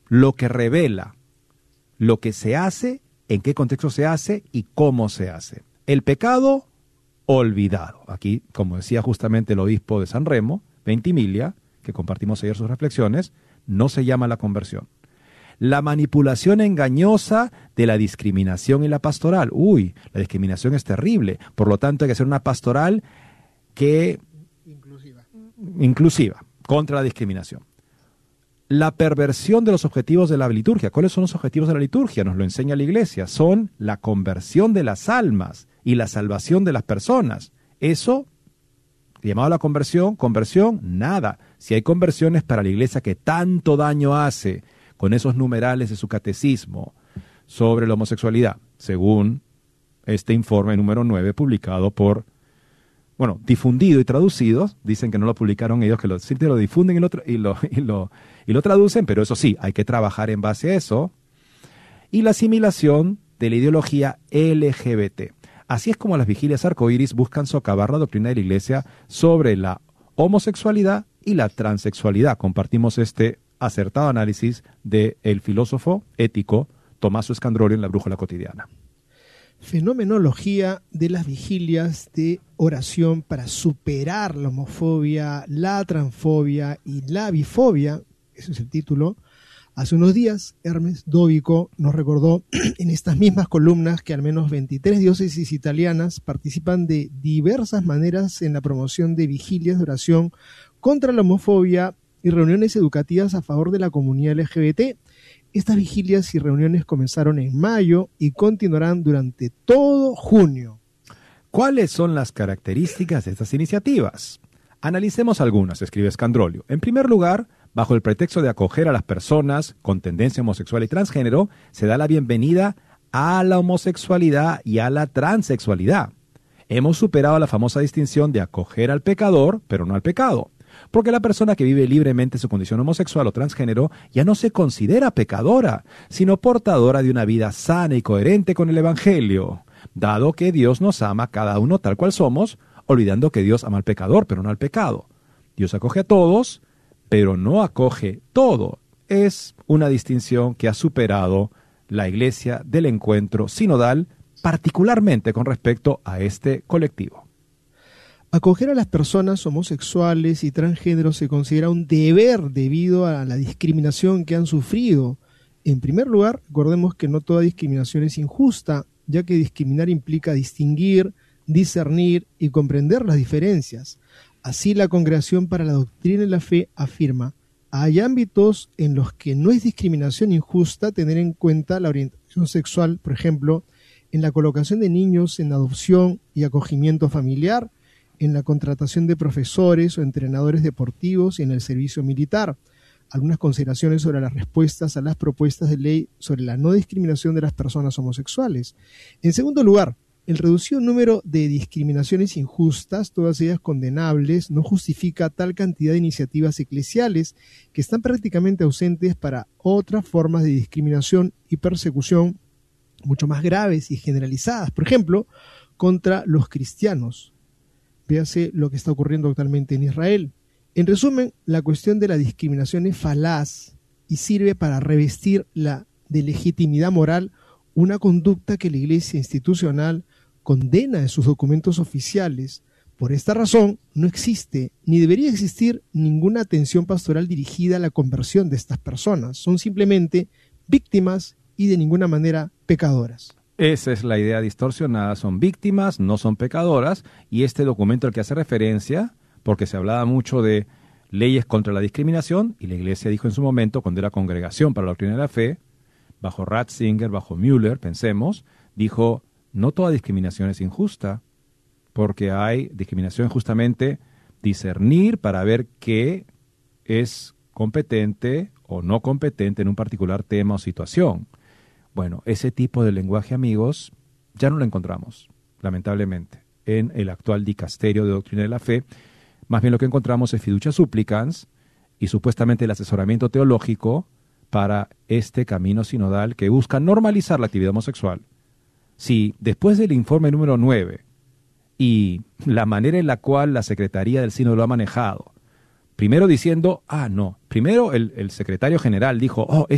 lo que revela lo que se hace, en qué contexto se hace y cómo se hace. El pecado olvidado. Aquí, como decía justamente el obispo de San Remo, Ventimiglia, que compartimos ayer sus reflexiones, no se llama la conversión. La manipulación engañosa de la discriminación y la pastoral. Uy, la discriminación es terrible. Por lo tanto, hay que hacer una pastoral que inclusiva contra la discriminación. La perversión de los objetivos de la liturgia. ¿Cuáles son los objetivos de la liturgia? Nos lo enseña la Iglesia. Son la conversión de las almas y la salvación de las personas. Eso, llamado a la conversión, nada. Si hay conversiones para la Iglesia que tanto daño hace con esos numerales de su catecismo sobre la homosexualidad, según este informe número 9 publicado por, difundido y traducido. Dicen que no lo publicaron ellos, que lo difunden y lo traducen, pero eso sí, hay que trabajar en base a eso. Y la asimilación de la ideología LGBT. Así es como las vigilias arcoíris buscan socavar la doctrina de la Iglesia sobre la homosexualidad y la transexualidad. Compartimos este acertado análisis del filósofo ético Tommaso Scandrolio en La Brújula Cotidiana. Fenomenología de las vigilias de oración para superar la homofobia, la transfobia y la bifobia, ese es el título. Hace unos días, Hermes Dóvico nos recordó en estas mismas columnas que al menos 23 diócesis italianas participan de diversas maneras en la promoción de vigilias de oración contra la homofobia y reuniones educativas a favor de la comunidad LGBT. Estas vigilias y reuniones comenzaron en mayo y continuarán durante todo junio. ¿Cuáles son las características de estas iniciativas? Analicemos algunas, escribe Scandrolio. En primer lugar, bajo el pretexto de acoger a las personas con tendencia homosexual y transgénero, se da la bienvenida a la homosexualidad y a la transexualidad. Hemos superado la famosa distinción de acoger al pecador, pero no al pecado. Porque la persona que vive libremente su condición homosexual o transgénero ya no se considera pecadora, sino portadora de una vida sana y coherente con el Evangelio, dado que Dios nos ama cada uno tal cual somos, olvidando que Dios ama al pecador, pero no al pecado. Dios acoge a todos, pero no acoge todo. Es una distinción que ha superado la Iglesia del Encuentro Sinodal, particularmente con respecto a este colectivo. Acoger a las personas homosexuales y transgénero se considera un deber debido a la discriminación que han sufrido. En primer lugar, recordemos que no toda discriminación es injusta, ya que discriminar implica distinguir, discernir y comprender las diferencias. Así, la Congregación para la Doctrina y la Fe afirma: hay ámbitos en los que no es discriminación injusta tener en cuenta la orientación sexual, por ejemplo, en la colocación de niños en adopción y acogimiento familiar, en la contratación de profesores o entrenadores deportivos y en el servicio militar. Algunas consideraciones sobre las respuestas a las propuestas de ley sobre la no discriminación de las personas homosexuales. En segundo lugar, el reducido número de discriminaciones injustas, todas ellas condenables, no justifica tal cantidad de iniciativas eclesiales que están prácticamente ausentes para otras formas de discriminación y persecución mucho más graves y generalizadas, por ejemplo, contra los cristianos. Véase lo que está ocurriendo actualmente en Israel. En resumen, la cuestión de la discriminación es falaz y sirve para revestir de legitimidad moral una conducta que la Iglesia institucional condena en sus documentos oficiales. Por esta razón, no existe ni debería existir ninguna atención pastoral dirigida a la conversión de estas personas. Son simplemente víctimas y de ninguna manera pecadoras. Esa es la idea distorsionada, son víctimas, no son pecadoras, y este documento al que hace referencia, porque se hablaba mucho de leyes contra la discriminación, y la Iglesia dijo en su momento, cuando era Congregación para la Doctrina de la Fe, bajo Ratzinger, bajo Müller, pensemos, dijo, no toda discriminación es injusta, porque hay discriminación justamente discernir para ver qué es competente o no competente en un particular tema o situación. Bueno, ese tipo de lenguaje, amigos, ya no lo encontramos, lamentablemente, en el actual dicasterio de Doctrina de la Fe. Más bien lo que encontramos es fiducia supplicans y supuestamente el asesoramiento teológico para este camino sinodal que busca normalizar la actividad homosexual. Si después del informe número 9 y la manera en la cual la Secretaría del Sínodo lo ha manejado, primero diciendo, primero el secretario general dijo,